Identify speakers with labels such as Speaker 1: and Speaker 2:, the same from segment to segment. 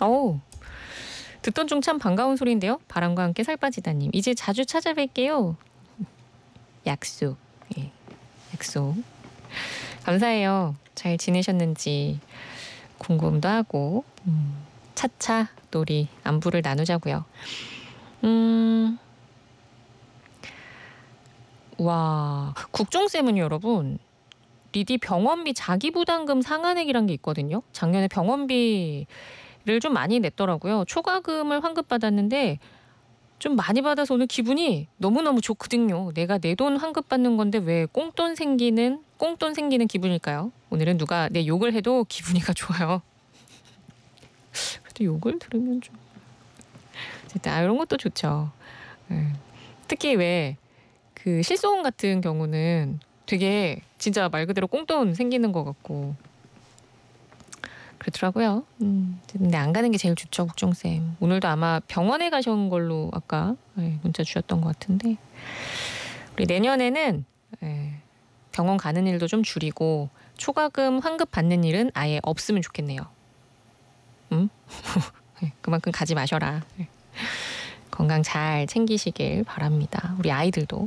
Speaker 1: 어우, 듣던 중 참 반가운 소리인데요. 바람과 함께 살 빠지다님. 이제 자주 찾아뵐게요. 약속. 예, 약속. 감사해요. 잘 지내셨는지 궁금도 하고 차차 또 우리 안부를 나누자고요. 와, 국정세문이 여러분. 리디 병원비 자기부담금 상한액이란 게 있거든요. 작년에 병원비를 좀 많이 냈더라고요. 초과금을 환급받았는데 좀 많이 받아서 오늘 기분이 너무너무 좋거든요. 내가 내 돈 환급받는 건데 왜 꽁돈 생기는 기분일까요? 오늘은 누가 내 욕을 해도 기분이가 좋아요. 그래도 욕을 들으면 좀 이런 것도 좋죠. 특히 왜 그 실손 같은 경우는 되게 진짜 말 그대로 꽁돈 생기는 것 같고 그렇더라고요. 근데 안 가는 게 제일 좋죠, 국정쌤. 오늘도 아마 병원에 가신 걸로 아까 문자 주셨던 것 같은데 우리 내년에는 병원 가는 일도 좀 줄이고 초과금 환급 받는 일은 아예 없으면 좋겠네요. 그만큼 가지 마셔라. 건강 잘 챙기시길 바랍니다. 우리 아이들도.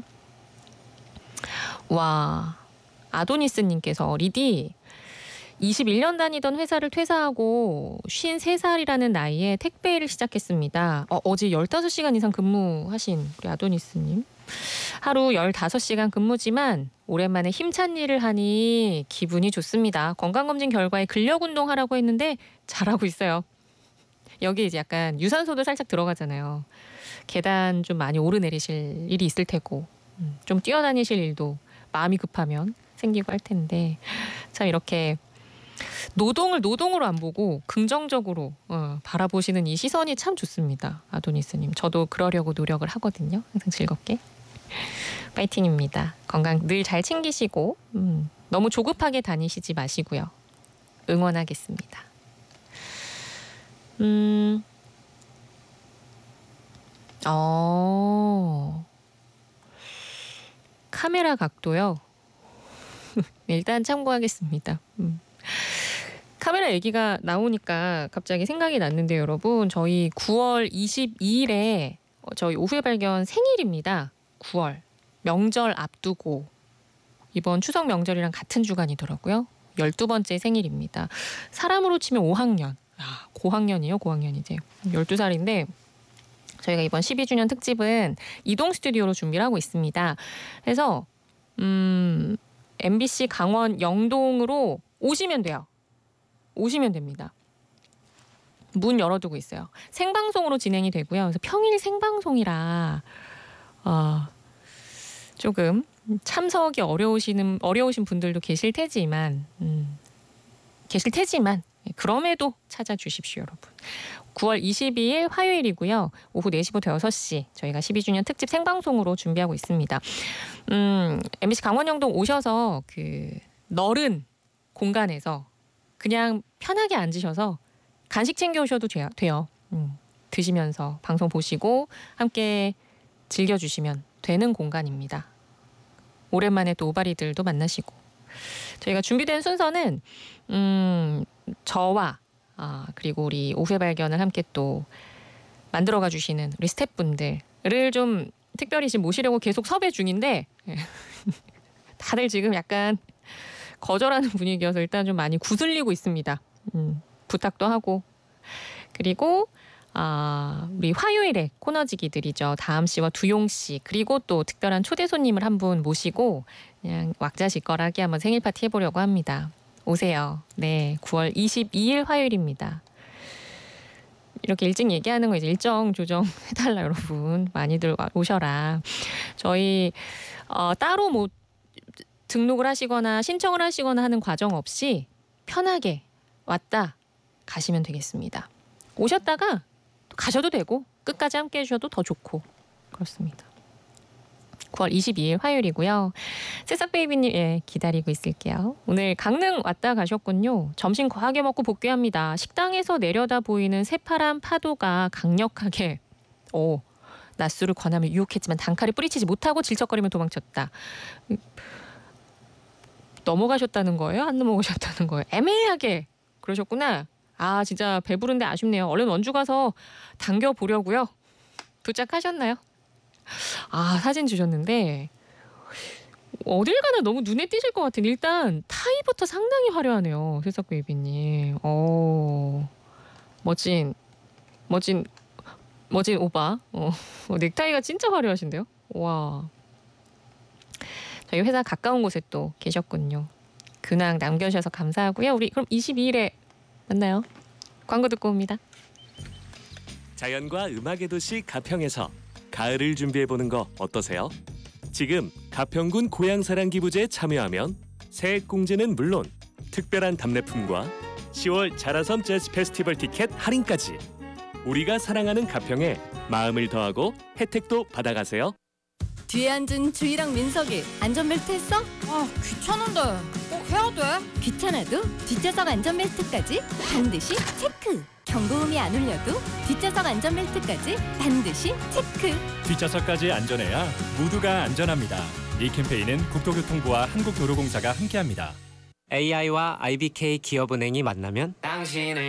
Speaker 1: 와, 아도니스님께서 리디 21년 다니던 회사를 퇴사하고 53살이라는 나이에 택배 일을 시작했습니다. 어제 15시간 이상 근무하신 우리 아도니스님. 하루 15시간 근무지만 오랜만에 힘찬 일을 하니 기분이 좋습니다. 건강검진 결과에 근력운동 하라고 했는데 잘하고 있어요. 여기 이제 약간 유산소도 살짝 들어가잖아요. 계단 좀 많이 오르내리실 일이 있을 테고 좀 뛰어다니실 일도 마음이 급하면 생기고 할 텐데 참 이렇게 노동을 노동으로 안 보고 긍정적으로 바라보시는 이 시선이 참 좋습니다. 아도니스님. 저도 그러려고 노력을 하거든요. 항상 즐겁게. 파이팅입니다. 건강 늘 잘 챙기시고 너무 조급하게 다니시지 마시고요. 응원하겠습니다. 카메라 각도요. 일단 참고하겠습니다. 카메라 얘기가 나오니까 갑자기 생각이 났는데 여러분 저희 9월 22일에 저희 오후에 발견 생일입니다. 9월 명절 앞두고 이번 추석 명절이랑 같은 주간이더라고요. 12번째 생일입니다. 사람으로 치면 5학년. 고학년이요. 고학년 이제 12살인데 저희가 이번 12주년 특집은 이동 스튜디오로 준비를 하고 있습니다. 그래서 MBC 강원 영동으로 오시면 돼요. 오시면 됩니다. 문 열어두고 있어요. 생방송으로 진행이 되고요. 그래서 평일 생방송이라 조금 참석이 어려우신 분들도 계실 테지만 그럼에도 찾아주십시오, 여러분. 9월 22일 화요일이고요. 오후 4시부터 6시 저희가 12주년 특집 생방송으로 준비하고 있습니다. MBC 강원영동 오셔서 그 넓은 공간에서 그냥 편하게 앉으셔서 간식 챙겨오셔도 돼요. 드시면서 방송 보시고 함께 즐겨주시면 되는 공간입니다. 오랜만에 또 오바리들도 만나시고 저희가 준비된 순서는 저와 그리고 우리 오후의 발견을 함께 또 만들어가 주시는 우리 스태프분들을 좀 특별히 지금 모시려고 계속 섭외 중인데 다들 지금 약간 거절하는 분위기여서 일단 좀 많이 구슬리고 있습니다. 부탁도 하고 그리고 우리 화요일에 코너지기들이죠. 다음 씨와 두용 씨 그리고 또 특별한 초대 손님을 한 분 모시고 그냥 왁자지껄하게 한번 생일 파티 해보려고 합니다. 오세요. 네, 9월 22일 화요일입니다. 이렇게 일찍 얘기하는 거 이제 일정 조정해달라 여러분. 많이들 오셔라. 저희 따로 뭐 등록을 하시거나 신청을 하시거나 하는 과정 없이 편하게 왔다 가시면 되겠습니다. 오셨다가 또 가셔도 되고 끝까지 함께 해주셔도 더 좋고 그렇습니다. 9월 22일 화요일이고요. 새싹베이비님 기다리고 있을게요. 오늘 강릉 왔다 가셨군요. 점심 거하게 먹고 복귀합니다. 식당에서 내려다 보이는 새파란 파도가 강력하게 낮술을 권하며 유혹했지만 단칼에 뿌리치지 못하고 질척거리며 도망쳤다. 넘어가셨다는 거예요? 안 넘어가셨다는 거예요? 애매하게 그러셨구나. 아 진짜 배부른데 아쉽네요. 얼른 원주 가서 당겨 보려고요. 도착하셨나요? 아 사진 주셨는데 어딜 가나 너무 눈에 띄실 것 같은 일단 타이부터 상당히 화려하네요. 새싹베이비님. 멋진 멋진 멋진 오빠. 넥타이가 진짜 화려하신데요. 와. 저희 회사 가까운 곳에 또 계셨군요. 근황 남겨주셔서 감사하고요. 우리 그럼 22일에 만나요. 광고 듣고 옵니다.
Speaker 2: 자연과 음악의 도시 가평에서 가을을 준비해보는 거 어떠세요? 지금 가평군 고향사랑 기부제에 참여하면 세액공제는 물론 특별한 답례품과 10월 자라섬 재즈 페스티벌 티켓 할인까지 우리가 사랑하는 가평에 마음을 더하고 혜택도 받아가세요.
Speaker 3: 뒤에 앉은 주희랑 민석이 안전벨트 했어?
Speaker 4: 아 귀찮은데 꼭 해야 돼?
Speaker 3: 귀찮아도 뒷좌석 안전벨트까지 반드시 체크. 경고음이 안 울려도 뒷좌석 안전벨트까지 반드시 체크.
Speaker 5: 뒷좌석까지 안전해야 모두가 안전합니다. 이 캠페인은 국토교통부와 한국도로공사가 함께합니다.
Speaker 6: AI와 IBK 기업은행이 만나면
Speaker 7: 당신을